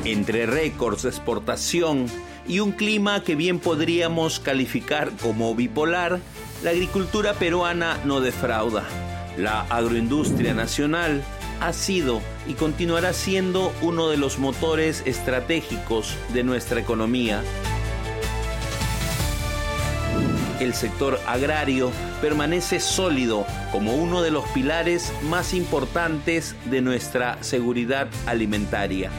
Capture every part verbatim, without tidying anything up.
Entre récords de exportación y un clima que bien podríamos calificar como bipolar, la agricultura peruana no defrauda. La agroindustria nacional ha sido y continuará siendo uno de los motores estratégicos de nuestra economía. El sector agrario permanece sólido como uno de los pilares más importantes de nuestra seguridad alimentaria.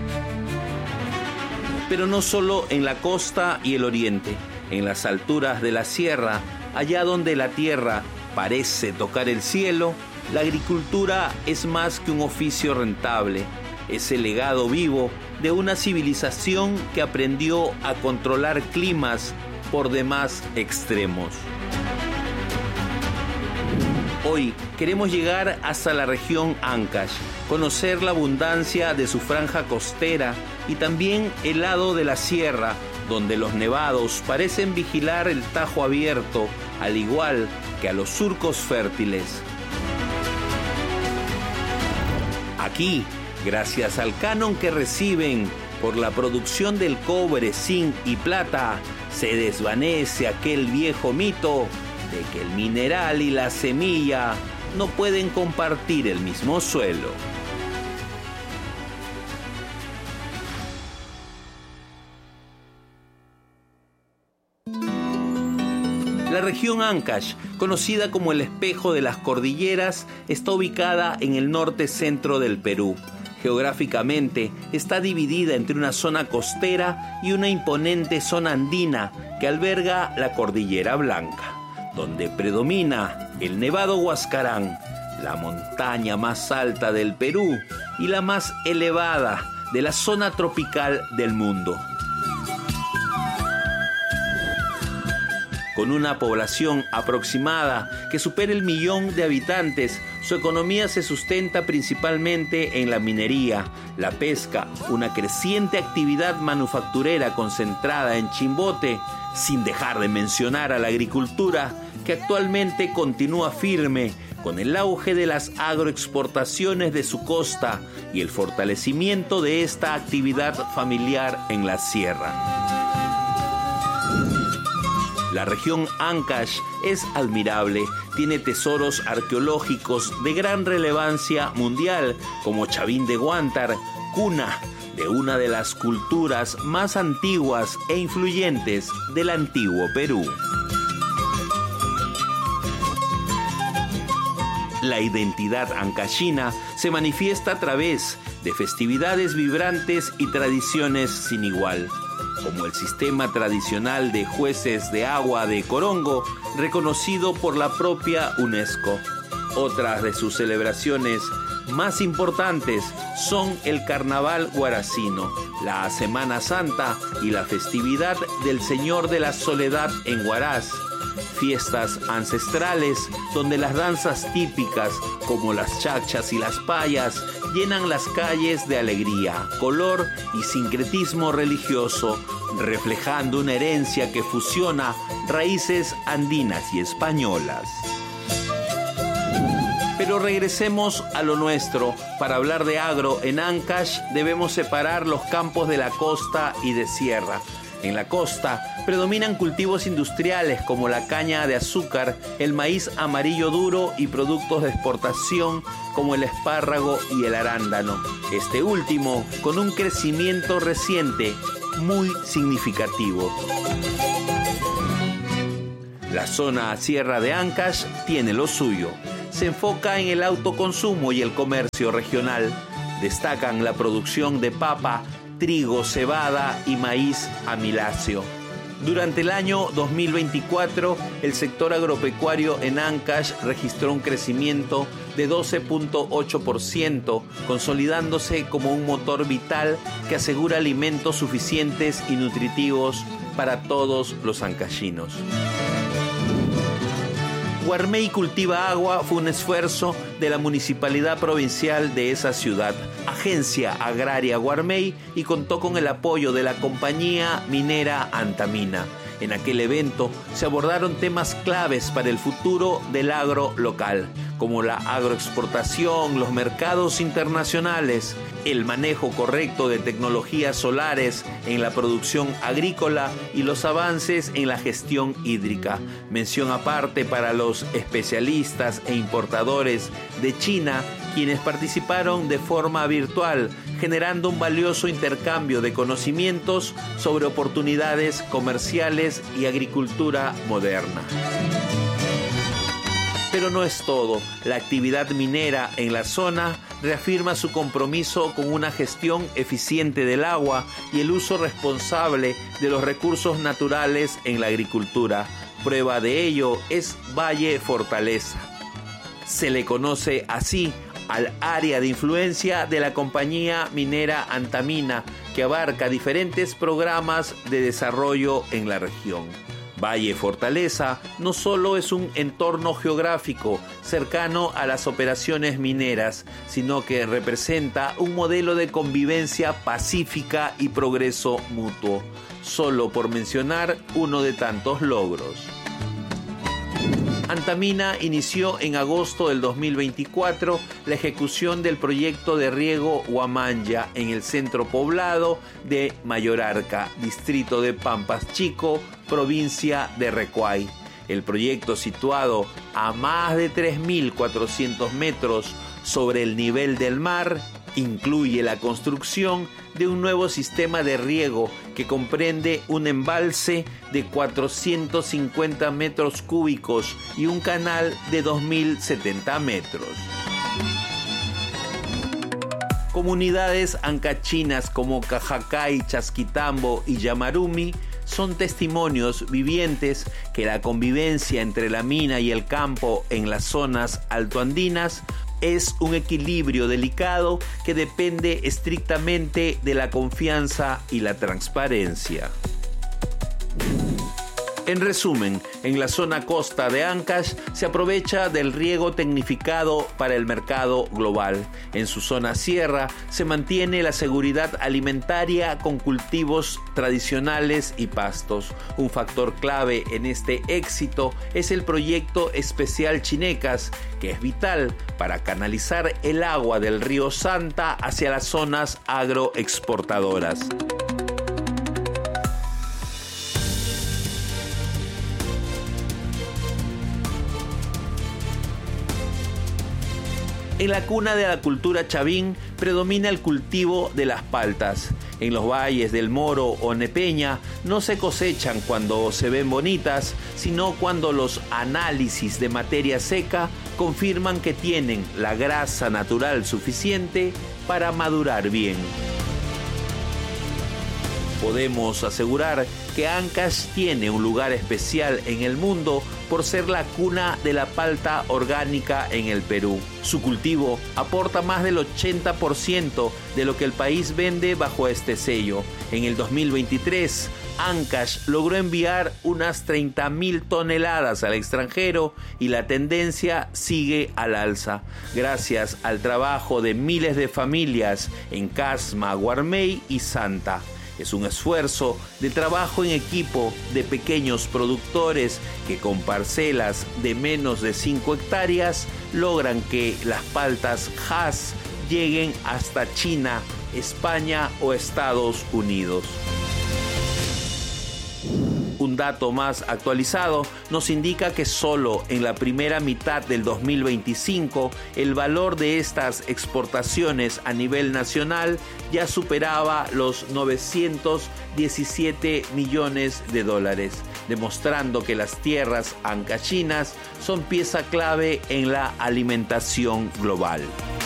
Pero no solo en la costa y el oriente, en las alturas de la sierra, allá donde la tierra parece tocar el cielo, la agricultura es más que un oficio rentable, es el legado vivo de una civilización que aprendió a controlar climas por demás extremos. Hoy queremos llegar hasta la región Ancash, conocer la abundancia de su franja costera y también el lado de la sierra, donde los nevados parecen vigilar el Tajo abierto, al igual que a los surcos fértiles. Aquí, gracias al canon que reciben por la producción del cobre, zinc y plata, se desvanece aquel viejo mito de que el mineral y la semilla no pueden compartir el mismo suelo. La región Ancash, conocida como el espejo de las cordilleras, está ubicada en el norte centro del Perú. Geográficamente está dividida entre una zona costera y una imponente zona andina que alberga la Cordillera Blanca, donde predomina el Nevado Huascarán, la montaña más alta del Perú y la más elevada de la zona tropical del mundo. Con una población aproximada que supera el millón de habitantes, su economía se sustenta principalmente en la minería, la pesca, una creciente actividad manufacturera concentrada en Chimbote, sin dejar de mencionar a la agricultura, que actualmente continúa firme con el auge de las agroexportaciones de su costa y el fortalecimiento de esta actividad familiar en la sierra. La región Ancash es admirable, tiene tesoros arqueológicos de gran relevancia mundial, como Chavín de Huántar, cuna de una de las culturas más antiguas e influyentes del antiguo Perú. La identidad ancashina se manifiesta a través de festividades vibrantes y tradiciones sin igual, como el sistema tradicional de jueces de agua de Corongo, reconocido por la propia UNESCO. Otras de sus celebraciones más importantes son el Carnaval Guaracino, la Semana Santa y la festividad del Señor de la Soledad en Huaraz, fiestas ancestrales donde las danzas típicas como las chachas y las payas llenan las calles de alegría, color y sincretismo religioso, reflejando una herencia que fusiona raíces andinas y españolas. Pero regresemos a lo nuestro. Para hablar de agro en Ancash debemos separar los campos de la costa y de sierra. En la costa predominan cultivos industriales como la caña de azúcar, el maíz amarillo duro y productos de exportación como el espárrago y el arándano. Este último con un crecimiento reciente muy significativo. La zona sierra de Ancash tiene lo suyo. Se enfoca en el autoconsumo y el comercio regional. Destacan la producción de papa, trigo, cebada y maíz amiláceo. Durante el año dos mil veinticuatro, el sector agropecuario en Ancash registró un crecimiento de doce punto ocho por ciento, consolidándose como un motor vital que asegura alimentos suficientes y nutritivos para todos los ancashinos. Guarmey Cultiva Agua fue un esfuerzo de la Municipalidad Provincial de esa ciudad, Agencia Agraria Guarmey, y contó con el apoyo de la compañía minera Antamina. En aquel evento se abordaron temas claves para el futuro del agro local, como la agroexportación, los mercados internacionales, el manejo correcto de tecnologías solares en la producción agrícola y los avances en la gestión hídrica. Mención aparte para los especialistas e importadores de China, quienes participaron de forma virtual, generando un valioso intercambio de conocimientos sobre oportunidades comerciales y agricultura moderna. Pero no es todo. La actividad minera en la zona reafirma su compromiso con una gestión eficiente del agua y el uso responsable de los recursos naturales en la agricultura. Prueba de ello es Valle Fortaleza. Se le conoce así al área de influencia de la compañía minera Antamina, que abarca diferentes programas de desarrollo en la región. Valle Fortaleza no solo es un entorno geográfico cercano a las operaciones mineras, sino que representa un modelo de convivencia pacífica y progreso mutuo, solo por mencionar uno de tantos logros. Antamina inició en agosto del dos mil veinticuatro la ejecución del proyecto de riego Huamanya en el centro poblado de Mayorarca, distrito de Pampas Chico, provincia de Recuay. El proyecto, situado a más de tres mil cuatrocientos metros sobre el nivel del mar, incluye la construcción de un nuevo sistema de riego que comprende un embalse de cuatrocientos cincuenta metros cúbicos y un canal de dos mil setenta metros. Comunidades ancachinas como Cajacay, Chasquitambo y Yamarumi son testimonios vivientes que la convivencia entre la mina y el campo en las zonas altoandinas es un equilibrio delicado que depende estrictamente de la confianza y la transparencia. En resumen, en la zona costa de Ancash se aprovecha del riego tecnificado para el mercado global. En su zona sierra se mantiene la seguridad alimentaria con cultivos tradicionales y pastos. Un factor clave en este éxito es el proyecto especial Chinecas, que es vital para canalizar el agua del río Santa hacia las zonas agroexportadoras. En la cuna de la cultura chavín predomina el cultivo de las paltas. En los valles del Moro o Nepeña no se cosechan cuando se ven bonitas, sino cuando los análisis de materia seca confirman que tienen la grasa natural suficiente para madurar bien. Podemos asegurar que Ancash tiene un lugar especial en el mundo por ser la cuna de la palta orgánica en el Perú. Su cultivo aporta más del ochenta por ciento de lo que el país vende bajo este sello. En el dos mil veintitrés, Ancash logró enviar unas treinta mil toneladas al extranjero y la tendencia sigue al alza, gracias al trabajo de miles de familias en Casma, Guarmey y Santa. Es un esfuerzo de trabajo en equipo de pequeños productores que con parcelas de menos de cinco hectáreas logran que las paltas Hass lleguen hasta China, España o Estados Unidos. Un dato más actualizado nos indica que solo en la primera mitad del dos mil veinticinco el valor de estas exportaciones a nivel nacional ya superaba los novecientos diecisiete millones de dólares, demostrando que las tierras ancachinas son pieza clave en la alimentación global.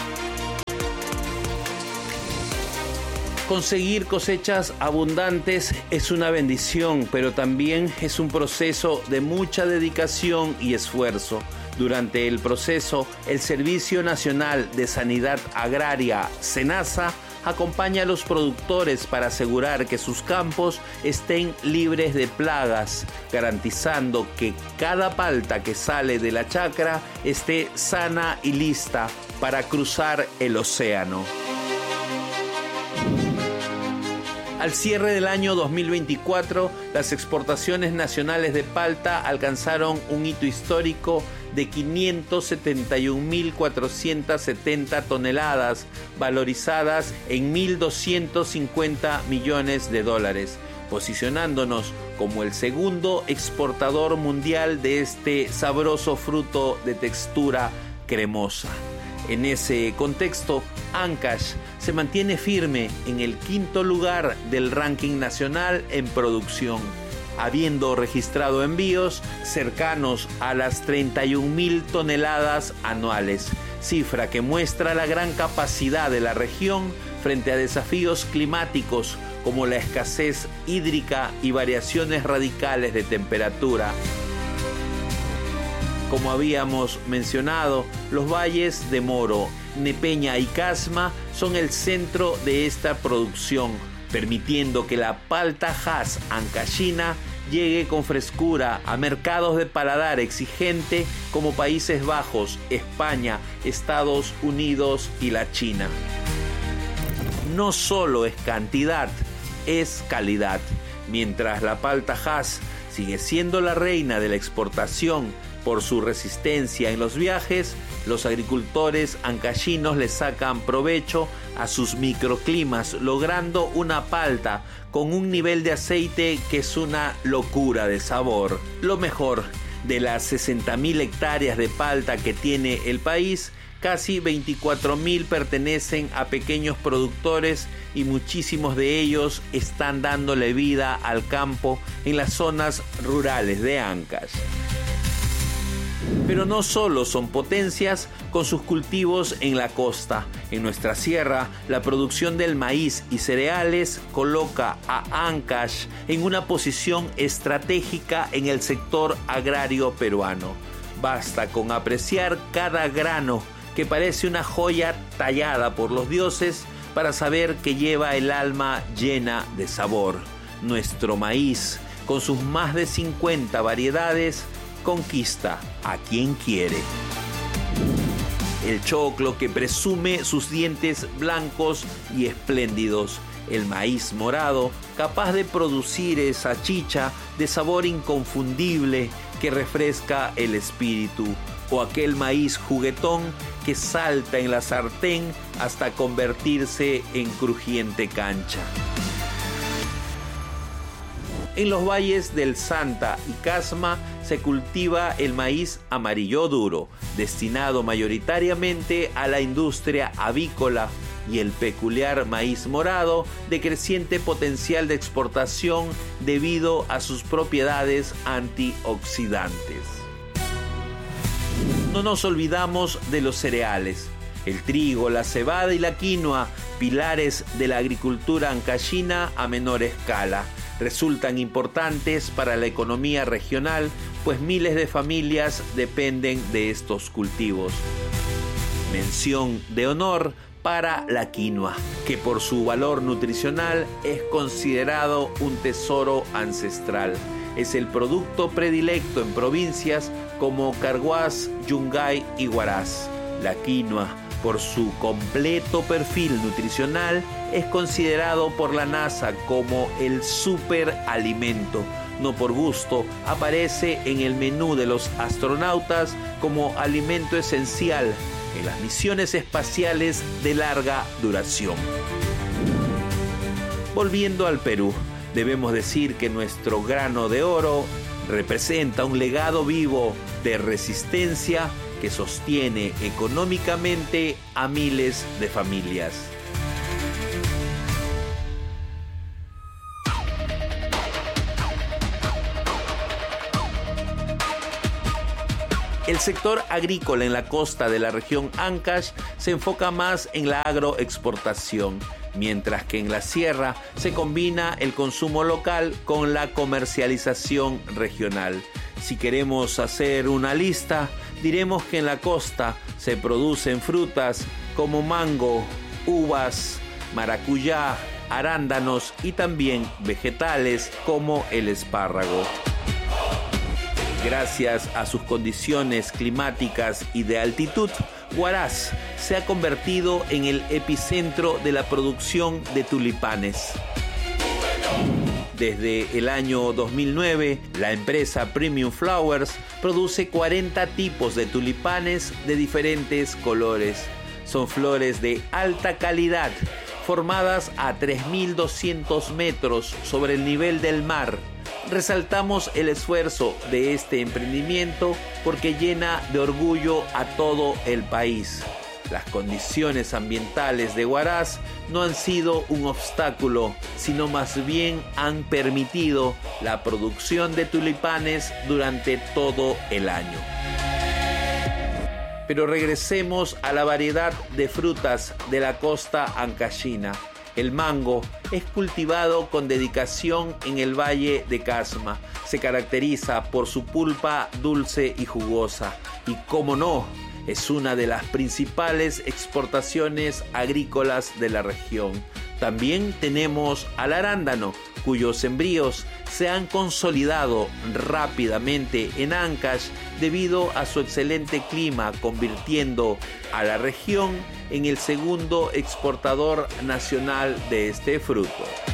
Conseguir cosechas abundantes es una bendición, pero también es un proceso de mucha dedicación y esfuerzo. Durante el proceso, el Servicio Nacional de Sanidad Agraria, SENASA, acompaña a los productores para asegurar que sus campos estén libres de plagas, garantizando que cada palta que sale de la chacra esté sana y lista para cruzar el océano. Al cierre del año dos mil veinticuatro, las exportaciones nacionales de palta alcanzaron un hito histórico de quinientos setenta y un mil cuatrocientas setenta toneladas, valorizadas en mil doscientos cincuenta millones de dólares, posicionándonos como el segundo exportador mundial de este sabroso fruto de textura cremosa. En ese contexto, Ancash se mantiene firme en el quinto lugar del ranking nacional en producción, habiendo registrado envíos cercanos a las treinta y un mil toneladas anuales, cifra que muestra la gran capacidad de la región frente a desafíos climáticos como la escasez hídrica y variaciones radicales de temperatura. Como habíamos mencionado, los valles de Moro, Nepeña y Casma son el centro de esta producción, permitiendo que la palta Hass ancashina llegue con frescura a mercados de paladar exigente como Países Bajos, España, Estados Unidos y la China. No solo es cantidad, es calidad. Mientras la palta Hass sigue siendo la reina de la exportación por su resistencia en los viajes, los agricultores ancashinos le sacan provecho a sus microclimas, logrando una palta con un nivel de aceite que es una locura de sabor. Lo mejor, de las sesenta mil hectáreas de palta que tiene el país, casi veinticuatro mil pertenecen a pequeños productores y muchísimos de ellos están dándole vida al campo en las zonas rurales de Ancash. Pero no solo son potencias con sus cultivos en la costa. En nuestra sierra, la producción del maíz y cereales coloca a Ancash en una posición estratégica en el sector agrario peruano. Basta con apreciar cada grano, que parece una joya tallada por los dioses, para saber que lleva el alma llena de sabor. Nuestro maíz, con sus más de cincuenta variedades, conquista a quien quiere. El choclo, que presume sus dientes blancos y espléndidos. El maíz morado, capaz de producir esa chicha de sabor inconfundible que refresca el espíritu. O aquel maíz juguetón que salta en la sartén hasta convertirse en crujiente cancha. En los valles del Santa y Casma se cultiva el maíz amarillo duro, destinado mayoritariamente a la industria avícola, y el peculiar maíz morado, de creciente potencial de exportación debido a sus propiedades antioxidantes. No nos olvidamos de los cereales. El trigo, la cebada y la quinoa, pilares de la agricultura ancashina a menor escala, resultan importantes para la economía regional, pues miles de familias dependen de estos cultivos. Mención de honor para la quinoa, que por su valor nutricional es considerado un tesoro ancestral. Es el producto predilecto en provincias como Carhuaz, Yungay y Huaraz. La quinoa, por su completo perfil nutricional, es considerado por la NASA como el superalimento. No por gusto, aparece en el menú de los astronautas como alimento esencial en las misiones espaciales de larga duración. Volviendo al Perú, debemos decir que nuestro grano de oro representa un legado vivo de resistencia que sostiene económicamente a miles de familias. El sector agrícola en la costa de la región Ancash se enfoca más en la agroexportación, mientras que en la sierra se combina el consumo local con la comercialización regional. Si queremos hacer una lista, diremos que en la costa se producen frutas como mango, uvas, maracuyá, arándanos y también vegetales como el espárrago. Gracias a sus condiciones climáticas y de altitud, Huaraz se ha convertido en el epicentro de la producción de tulipanes. Desde el año dos mil nueve, la empresa Premium Flowers produce cuarenta tipos de tulipanes de diferentes colores. Son flores de alta calidad, formadas a tres mil doscientos metros sobre el nivel del mar. Resaltamos el esfuerzo de este emprendimiento porque llena de orgullo a todo el país. Las condiciones ambientales de Huaraz no han sido un obstáculo, sino más bien han permitido la producción de tulipanes durante todo el año. Pero regresemos a la variedad de frutas de la costa ancashina. El mango es cultivado con dedicación en el Valle de Casma. Se caracteriza por su pulpa dulce y jugosa. Y cómo no, es una de las principales exportaciones agrícolas de la región. También tenemos al arándano, cuyos sembríos se han consolidado rápidamente en Ancash debido a su excelente clima, convirtiendo a la región en el segundo exportador nacional de este fruto.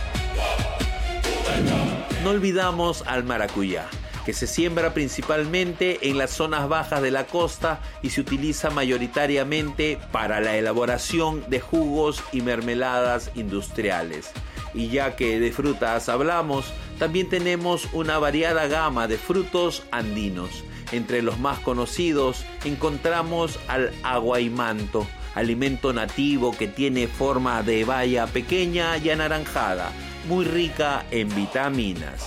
No olvidamos al maracuyá, que se siembra principalmente en las zonas bajas de la costa y se utiliza mayoritariamente para la elaboración de jugos y mermeladas industriales. Y ya que de frutas hablamos, también tenemos una variada gama de frutos andinos. Entre los más conocidos encontramos al aguaymanto, alimento nativo que tiene forma de baya pequeña y anaranjada, muy rica en vitaminas.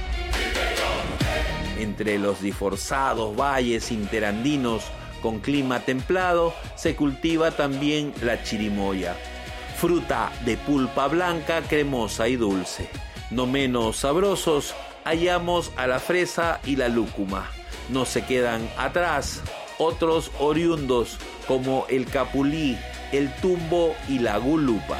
Entre los diforzados valles interandinos con clima templado se cultiva también la chirimoya, fruta de pulpa blanca, cremosa y dulce. No menos sabrosos hallamos a la fresa y la lúcuma. No se quedan atrás otros oriundos como el capulí, el tumbo y la gulupa.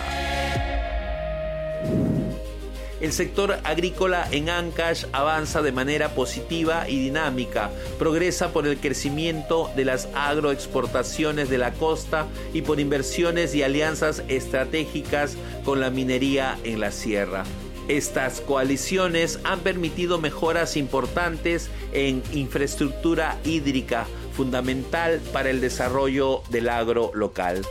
El sector agrícola en Ancash avanza de manera positiva y dinámica, progresa por el crecimiento de las agroexportaciones de la costa y por inversiones y alianzas estratégicas con la minería en la sierra. Estas coaliciones han permitido mejoras importantes en infraestructura hídrica, fundamental para el desarrollo del agro local.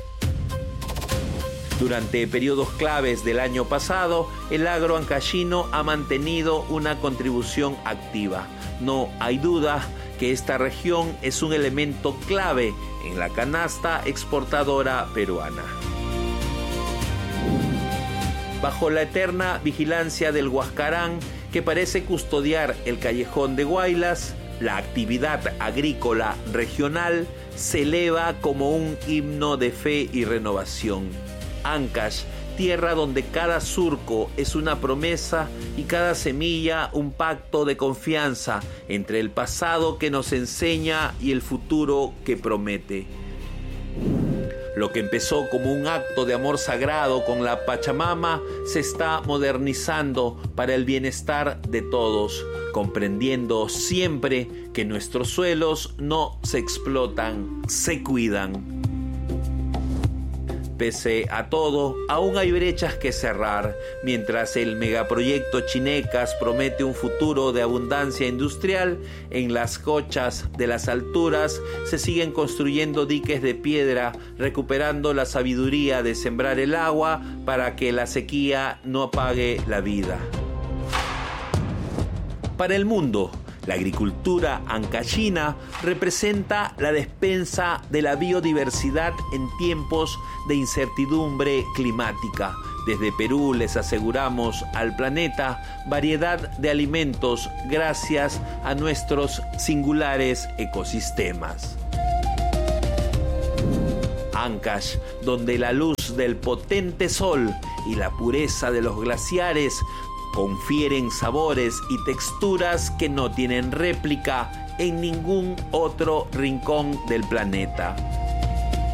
Durante periodos claves del año pasado, el agro ancashino ha mantenido una contribución activa. No hay duda que esta región es un elemento clave en la canasta exportadora peruana. Bajo la eterna vigilancia del Huascarán, que parece custodiar el callejón de Huaylas, la actividad agrícola regional se eleva como un himno de fe y renovación. Ancash, tierra donde cada surco es una promesa y cada semilla un pacto de confianza entre el pasado que nos enseña y el futuro que promete. Lo que empezó como un acto de amor sagrado con la Pachamama se está modernizando para el bienestar de todos, comprendiendo siempre que nuestros suelos no se explotan, se cuidan. Pese a todo, aún hay brechas que cerrar. Mientras el megaproyecto Chinecas promete un futuro de abundancia industrial, en las cochas de las alturas se siguen construyendo diques de piedra, recuperando la sabiduría de sembrar el agua para que la sequía no apague la vida. Para el mundo, la agricultura ancashina representa la despensa de la biodiversidad en tiempos de incertidumbre climática. Desde Perú les aseguramos al planeta variedad de alimentos gracias a nuestros singulares ecosistemas. Ancash, donde la luz del potente sol y la pureza de los glaciares confieren sabores y texturas que no tienen réplica en ningún otro rincón del planeta.